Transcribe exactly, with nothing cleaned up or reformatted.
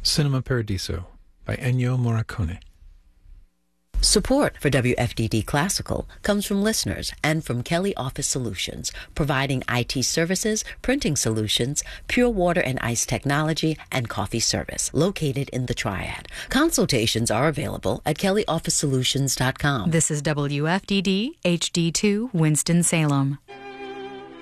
Cinema Paradiso by Ennio Morricone. Support for W F D D Classical comes from listeners and from Kelly Office Solutions, providing I T services, printing solutions, pure water and ice technology, and coffee service, located in the Triad. Consultations are available at kelly office solutions dot com. This is W F D D H D two Winston-Salem.